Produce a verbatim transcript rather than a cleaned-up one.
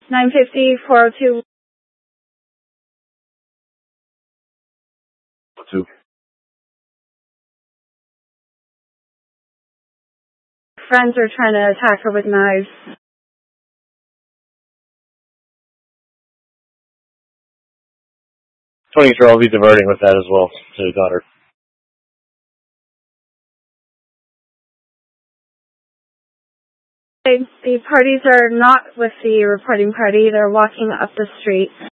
nine fifty, four oh two. Two. Friends are trying to attack her with knives. twenty-three, I'll be diverting with that as well to the daughter. The parties are not with the reporting party. They're walking up the street.